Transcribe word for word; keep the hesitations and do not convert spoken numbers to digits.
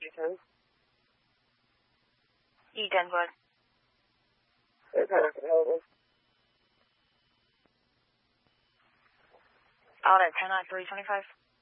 Houston. E ten, go ahead. There's not available. Out at ten nine three twenty-five.